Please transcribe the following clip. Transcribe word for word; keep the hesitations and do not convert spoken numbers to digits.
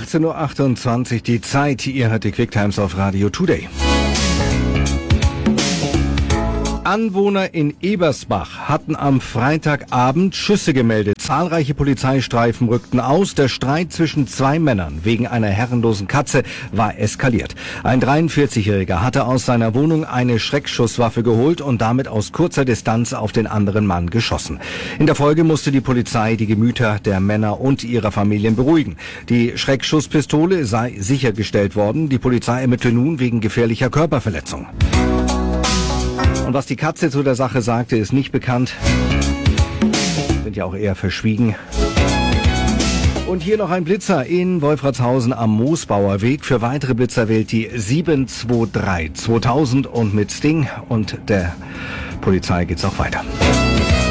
achtzehn Uhr achtundzwanzig die Zeit. Ihr hört die Quicktimes auf Radio Today. Anwohner in Ebersbach hatten am Freitagabend Schüsse gemeldet. Zahlreiche Polizeistreifen rückten aus. Der Streit zwischen zwei Männern wegen einer herrenlosen Katze war eskaliert. Ein dreiundvierzigjähriger hatte aus seiner Wohnung eine Schreckschusswaffe geholt und damit aus kurzer Distanz auf den anderen Mann geschossen. In der Folge musste die Polizei die Gemüter der Männer und ihrer Familien beruhigen. Die Schreckschusspistole sei sichergestellt worden. Die Polizei ermittle nun wegen gefährlicher Körperverletzung. Und was die Katze zu der Sache sagte, ist nicht bekannt. Sind ja auch eher verschwiegen. Und hier noch ein Blitzer in Wolfratshausen am Moosbauer Weg. Für weitere Blitzer wählt die sieben zwei drei zweitausend und mit Sting und der Polizei geht's auch weiter.